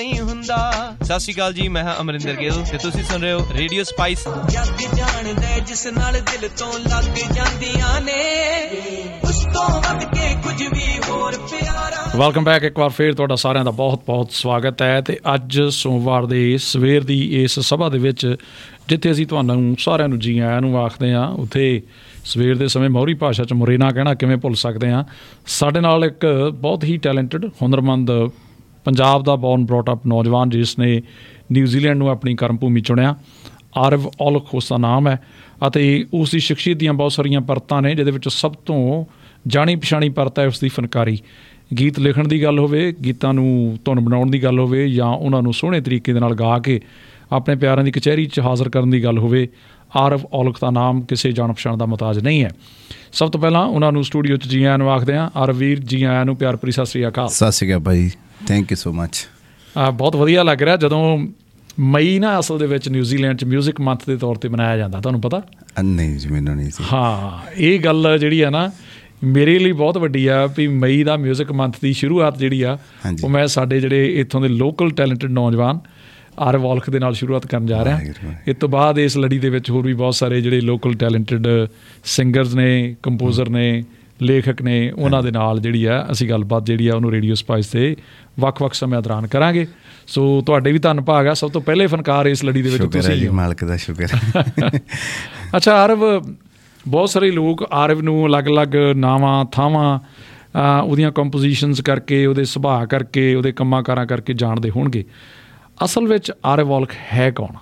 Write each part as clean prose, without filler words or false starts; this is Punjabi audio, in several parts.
ਸਤਿ ਸ਼੍ਰੀ ਅਕਾਲ ਜੀ, ਮੈਂ ਹਾਂ ਅਮਰਿੰਦਰ ਗਿੱਲ ਤੇ ਤੁਸੀਂ ਸੁਣ ਰਹੇ ਹੋ ਰੇਡੀਓ ਸਪਾਈਸ। ਜਿਸ ਨਾਲ ਦਿਲ ਤੋਂ ਲੱਗ ਜਾਂਦੀਆਂ ਨੇ ਉਸ ਤੋਂ ਵੱਧ ਕੇ ਕੁਝ ਵੀ ਹੋਰ ਪਿਆਰਾ। Welcome back. ਇੱਕ ਵਾਰ ਫਿਰ ਤੁਹਾਡਾ ਸਾਰਿਆਂ ਦਾ ਬਹੁਤ ਬਹੁਤ ਸਵਾਗਤ ਹੈ। ਤੇ ਅੱਜ ਸੋਮਵਾਰ ਦੇ ਸਵੇਰ ਦੀ ਇਸ ਸਭਾ ਦੇ ਵਿੱਚ ਜਿੱਥੇ ਅਸੀਂ ਤੁਹਾਨੂੰ ਸਾਰਿਆਂ ਨੂੰ ਜੀ ਆਇਆਂ ਨੂੰ ਆਖਦੇ ਹਾਂ, ਉੱਥੇ ਸਵੇਰ ਦੇ ਸਮੇਂ ਮੋਹਰੀ ਭਾਸ਼ਾ 'ਚ ਮੁਰੇਨਾ ਕਹਿਣਾ ਕਿਵੇਂ ਭੁੱਲ ਸਕਦੇ ਹਾਂ। ਸਾਡੇ ਨਾਲ ਇੱਕ ਬਹੁਤ ਹੀ ਟੈਲੈਂਟਡ ਹੁਨਰਮੰਦ ਪੰਜਾਬ ਦਾ ਬੋਰਨ ਬਰੌਟ ਅਪ ਨੌਜਵਾਨ ਜਿਸ ਨੇ ਨਿਊਜ਼ੀਲੈਂਡ ਨੂੰ ਆਪਣੀ ਕਰਮ ਭੂਮੀ ਚੁਣਿਆ, ਆਰਵ ਔਲਖ ਉਸ ਦਾ ਨਾਮ ਹੈ। ਅਤੇ ਉਸ ਦੀ ਸ਼ਖਸੀਅਤ ਦੀਆਂ ਬਹੁਤ ਸਾਰੀਆਂ ਪਰਤਾਂ ਨੇ, ਜਿਹਦੇ ਵਿੱਚ ਸਭ ਤੋਂ ਜਾਣੀ ਪਛਾਣੀ ਪਰਤ ਹੈ ਉਸ ਦੀ ਫਨਕਾਰੀ। ਗੀਤ ਲਿਖਣ ਦੀ ਗੱਲ ਹੋਵੇ, ਗੀਤਾਂ ਨੂੰ ਧੁਨ ਬਣਾਉਣ ਦੀ ਗੱਲ ਹੋਵੇ, ਜਾਂ ਉਹਨਾਂ ਨੂੰ ਸੋਹਣੇ ਤਰੀਕੇ ਦੇ ਨਾਲ ਗਾ ਕੇ ਆਪਣੇ ਪਿਆਰਿਆਂ ਦੀ ਕਚਹਿਰੀ 'ਚ ਹਾਜ਼ਰ ਕਰਨ ਦੀ ਗੱਲ ਹੋਵੇ, ਆਰਵ ਔਲਖ ਦਾ ਨਾਮ ਕਿਸੇ ਜਾਣ ਪਛਾਣ ਦਾ ਮੁਹਤਾਜ ਨਹੀਂ ਹੈ। ਸਭ ਤੋਂ ਪਹਿਲਾਂ ਉਹਨਾਂ ਨੂੰ ਸਟੂਡੀਓ 'ਚ ਜੀ ਆਇਆਂ ਨੂੰ ਆਖਦੇ ਹਾਂ। ਆਰਵ ਵੀਰ, ਜੀ ਆਇਆਂ ਨੂੰ ਪਿਆਰ ਭਰੀ ਸਤਿ ਸ਼੍ਰੀ ਅਕਾਲ। ਸਤਿ ਸ਼੍ਰੀ ਅਕਾਲ ਭਾਈ, ਥੈਂਕ ਯੂ ਸੋ ਮੱਚ। ਬਹੁਤ ਵਧੀਆ ਲੱਗ ਰਿਹਾ ਜਦੋਂ ਮਈ ਨਾ ਅਸਲ ਦੇ ਵਿੱਚ ਨਿਊਜ਼ੀਲੈਂਡ 'ਚ ਮਿਊਜ਼ਿਕ ਮੰਥ ਦੇ ਤੌਰ 'ਤੇ ਮਨਾਇਆ ਜਾਂਦਾ, ਤੁਹਾਨੂੰ ਪਤਾ? ਨਹੀਂ ਜੀ, ਮੈਨੂੰ ਨਹੀਂ ਸੀ। ਹਾਂ, ਇਹ ਗੱਲ ਜਿਹੜੀ ਆ ਨਾ ਮੇਰੇ ਲਈ ਬਹੁਤ ਵੱਡੀ ਆ ਵੀ ਮਈ ਦਾ ਮਿਊਜ਼ਿਕ ਮੰਥ ਦੀ ਸ਼ੁਰੂਆਤ ਜਿਹੜੀ ਆ ਉਹ ਮੈਂ ਸਾਡੇ ਜਿਹੜੇ ਇੱਥੋਂ ਦੇ ਲੋਕਲ ਟੈਲੈਂਟਡ ਨੌਜਵਾਨ ਆਰਵ ਔਲਖ ਦੇ ਨਾਲ ਸ਼ੁਰੂਆਤ ਕਰਨ ਜਾ ਰਿਹਾ। ਇਸ ਤੋਂ ਬਾਅਦ ਇਸ ਲੜੀ ਦੇ ਵਿੱਚ ਹੋਰ ਵੀ ਬਹੁਤ ਸਾਰੇ ਜਿਹੜੇ ਲੋਕਲ ਟੈਲੈਂਟਡ ਸਿੰਗਰਸ ਨੇ, ਕੰਪੋਜ਼ਰ ਨੇ, ਲੇਖਕ ਨੇ, ਉਹਨਾਂ ਦੇ ਨਾਲ ਜਿਹੜੀ ਆ ਅਸੀਂ ਗੱਲਬਾਤ ਜਿਹੜੀ ਆ ਉਹਨੂੰ ਰੇਡੀਓ ਸਪਾਈਸ 'ਤੇ ਵੱਖ-ਵੱਖ ਸਮਿਆਂ ਦੌਰਾਨ ਕਰਾਂਗੇ। ਸੋ ਤੁਹਾਡੇ ਵੀ ਧੰਨ ਭਾਗ ਆ। ਸਭ ਤੋਂ ਪਹਿਲੇ ਫਨਕਾਰ ਇਸ ਲੜੀ ਦੇ ਵਿੱਚ ਤੁਸੀਂ। ਮਾਲਕ ਦਾ ਸ਼ੁਕਰ। ਅੱਛਾ ਆਰਵ, ਬਹੁਤ ਸਾਰੇ ਲੋਕ ਆਰਵ ਨੂੰ ਅਲੱਗ-ਅਲੱਗ ਨਾਵਾਂ ਥਾਵਾਂ ਉਹਦੀਆਂ ਕੰਪੋਜੀਸ਼ਨਸ ਕਰਕੇ, ਉਹਦੇ ਸੁਭਾਅ ਕਰਕੇ, ਉਹਦੇ ਕੰਮਾਂ ਕਾਰਾਂ ਕਰਕੇ ਜਾਣਦੇ ਹੋਣਗੇ। ਅਸਲ ਵਿੱਚ ਆਰਵ ਔਲਖ ਹੈ ਕੌਣ?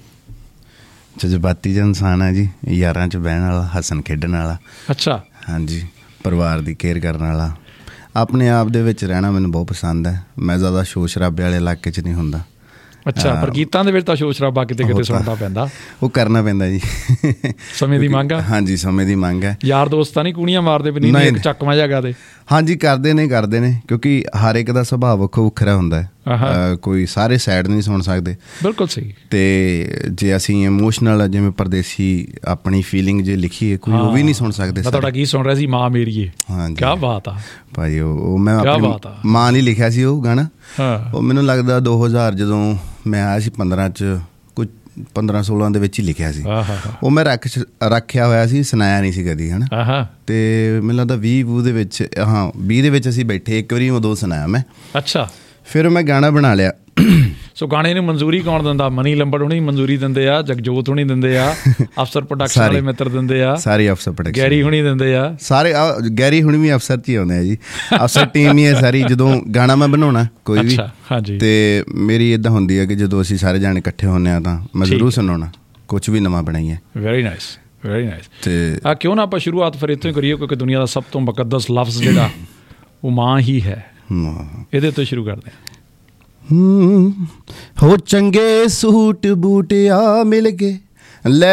ਜਜ਼ਬਾਤੀ ਜਿਹਾ ਇਨਸਾਨ ਹੈ ਜੀ, ਯਾਰਾਂ 'ਚ ਬਹਿਣ ਵਾਲਾ, ਹੱਸਣ ਖੇਡਣ ਵਾਲਾ। ਅੱਛਾ। ਹਾਂਜੀ, ਪਰਿਵਾਰ ਦੀ ਕੇਅਰ ਕਰਨ ਵਾਲਾ। ਆਪਣੇ ਆਪ ਦੇ ਵਿੱਚ ਰਹਿਣਾ ਮੈਨੂੰ ਬਹੁਤ ਪਸੰਦ ਹੈ। ਮੈਂ ਜ਼ਿਆਦਾ ਸ਼ੋਰ ਸ਼ਰਾਬੇ ਵਾਲੇ ਇਲਾਕੇ 'ਚ ਨਹੀਂ ਹੁੰਦਾ। ਅੱਛਾ, ਪਰ ਗੀਤਾਂ ਦੇ ਵਿੱਚ ਤਾਂ ਸ਼ੋਰ ਸ਼ਰਾਬਾ ਕਿਤੇ ਕਿਤੇ ਸੁਣਨਾ ਪੈਂਦਾ। ਉਹ ਕਰਨਾ ਪੈਂਦਾ ਜੀ, ਸਮੇਂ ਦੀ ਮੰਗ ਆ। ਹਾਂਜੀ, ਸਮੇਂ ਦੀ ਮੰਗ ਹੈ। ਯਾਰ ਦੋਸਤ ਤਾਂ ਨਹੀਂ ਕੂਣੀਆਂ ਮਾਰਦੇ ਵੀ ਨਹੀਂ ਇੱਕ ਚੱਕਵਾਂ ਜਗ੍ਹਾ ਦੇ? ਹਾਂਜੀ, ਕਰਦੇ ਨੇ ਕਿਉਂਕਿ ਹਰ ਇੱਕ ਦਾ ਸੁਭਾਅ ਵੱਖੋ ਵੱਖਰਾ ਹੁੰਦਾ ਹੈ। ਕੋਈ ਸਾਰੇ ਸਾਈਡ ਨਹੀਂ ਸੁਣ ਸਕਦੇ। ਬਿਲਕੁਲ ਸਹੀ। ਤੇ ਜੇ ਅਸੀਂ ਇਮੋਸ਼ਨਲ ਜਿਵੇਂ ਪਰਦੇਸੀ ਆਪਣੀ ਫੀਲਿੰਗ ਜੇ ਲਿਖੀਏ, ਕੋਈ ਉਹ ਵੀ ਨਹੀਂ ਸੁਣ ਸਕਦੇ। ਮੈਂ ਤੁਹਾਡਾ ਗੀਤ ਸੁਣ ਰਿਹਾ ਸੀ, ਮਾਂ ਮੇਰੀਏ। ਹਾਂਜੀ, ਕਿਆ ਬਾਤ ਆ ਭਾਈ। ਉਹ ਮੈਂ ਆਪਣੀ ਮਾਂ ਲਈ ਲਿਖਿਆ ਸੀ ਉਹ ਗਾਣਾ। ਉਹ ਮੈਨੂੰ ਲੱਗਦਾ 2000 ਜਦੋਂ ਮੈਂ ਆਇਆ ਸੀ 15 'ਚ, ਕੁਝ 15-16 ਦੇ ਵਿੱਚ ਹੀ ਲਿਖਿਆ ਸੀ ਉਹ। ਮੈਂ ਰੱਖਿਆ ਹੋਇਆ ਸੀ, ਸੁਣਾਇਆ ਨਹੀਂ ਸੀ ਕਦੀ, ਹੈ ਨਾ। ਤੇ ਮੈਨੂੰ ਲੱਗਦਾ 20 ਦੇ ਵਿੱਚ, 20 ਦੇ ਵਿੱਚ ਅਸੀਂ ਬੈਠੇ ਇੱਕ ਵਾਰੀ ਉਦੋਂ ਸੁਣਾਇਆ ਮੈਂ। ਅੱਛਾ। ਫਿਰ ਮੈਂ ਗਾਣਾ ਬਣਾ ਲਿਆ। ਸੋ ਗਾਣੇ ਨੂੰ ਮਨਜ਼ੂਰੀ ਕੌਣ ਦਿੰਦਾ? ਮਨੀ ਲੰਬੜ ਹੁਣੀ ਮਨਜ਼ੂਰੀ ਦਿੰਦੇ ਆ, ਜਗਜੋਤ ਹੁਣੀ ਦਿੰਦੇ ਆ, ਅਫਸਰ ਪ੍ਰੋਡਕਸ਼ਨ ਵਾਲੇ ਮਿੱਤਰ ਦਿੰਦੇ ਆ, ਸਾਰੇ ਅਫਸਰ ਪ੍ਰੋਡਕਸ਼ਨ, ਗੈਰੀ ਹੁਣੀ ਦਿੰਦੇ ਆ, ਸਾਰੇ। ਗੈਰੀ ਹੁਣੀ ਵੀ ਅਫਸਰ 'ਚ ਹੀ ਆਉਂਦੇ ਆ ਜੀ, ਅਫਸਰ ਟੀਮ ਹੀ ਹੈ ਸਾਰੀ। ਜਦੋਂ ਗਾਣਾ ਮੈਂ ਬਣਾਉਣਾ ਕੋਈ ਵੀ, ਤੇ ਮੇਰੀ ਇੱਦਾਂ ਹੁੰਦੀ ਹੈ ਕਿ ਜਦੋਂ ਅਸੀਂ ਸਾਰੇ ਜਾਣੇ ਇਕੱਠੇ ਹੁੰਦੇ ਹਾਂ ਤਾਂ ਮੈਂ ਜ਼ਰੂਰ ਸੁਣਾਉਣਾ ਕੁਛ ਵੀ ਨਵਾਂ ਬਣਾਈਏ। Very nice, very nice. ਤੇ ਕਿਉਂ ਨਾ ਆਪਾਂ ਸ਼ੁਰੂਆਤ ਫਿਰ ਇੱਥੋਂ ਹੀ ਕਰੀਏ, ਕਿਉਂਕਿ ਦੁਨੀਆ ਦਾ ਸਭ ਤੋਂ ਮੁਕੱਦਸ ਲਫ਼ਜ਼ ਜਿਹੜਾ ਉਹ ਮਾਂ ਹੀ ਹੈ। ਇਹਦੇ ਤੋਂ ਸ਼ੁਰੂ ਕਰਦੇ ਹਾਂ। ਹੋ ਚੰਗੇ ਸੂਟ ਬੂਟ ਆ ਮਿਲ ਗਏ, ਲੈ